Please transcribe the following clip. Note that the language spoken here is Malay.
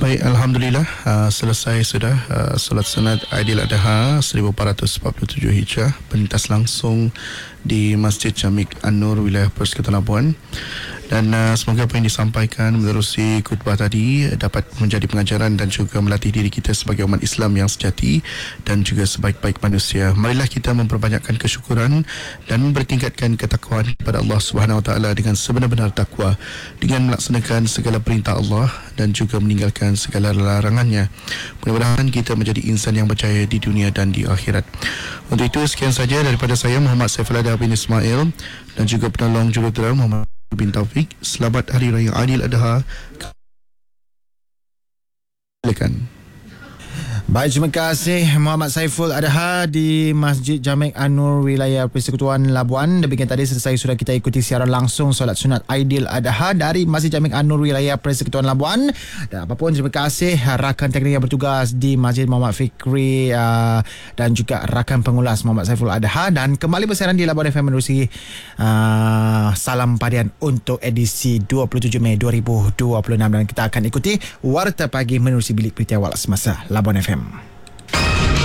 Baik, Alhamdulillah selesai sudah solat sunat Aidil Adha 1447 Hijrah pentas langsung di Masjid Jamik An-Nur wilayah Persekutuan Labuan. Dan semoga apa yang disampaikan menerusi khutbah tadi dapat menjadi pengajaran dan juga melatih diri kita sebagai umat Islam yang sejati dan juga sebaik-baik manusia. Marilah kita memperbanyakkan kesyukuran dan bertingkatkan ketakwaan kepada Allah Subhanahu Wa Taala dengan sebenar-benar takwa, dengan melaksanakan segala perintah Allah dan juga meninggalkan segala larangannya. Mudah-mudahan kita menjadi insan yang berjaya di dunia dan di akhirat. Untuk itu sekian saja daripada saya, Muhammad Saiful Adha bin Ismail, dan juga penolong jurutera Muhammad bin Taufik. Selamat Hari Raya Aidil Adha. Silakan. Baik, terima kasih Muhammad Saiful Adha di Masjid Jamik An-Nur wilayah Persekutuan Labuan. Demikian tadi selesai sudah kita ikuti siaran langsung solat sunat Aidil Adha dari Masjid Jamik An-Nur wilayah Persekutuan Labuan. Dan apapun, terima kasih rakan teknik yang bertugas di Masjid Muhammad Fikri dan juga rakan pengulas Muhammad Saiful Adha. Dan kembali bersiaran di Labuan FM menerusi Salam Padian untuk edisi 27 Mei 2026. Dan kita akan ikuti Warta Pagi menerusi Bilik Berita Awal Semasa Labuan FM.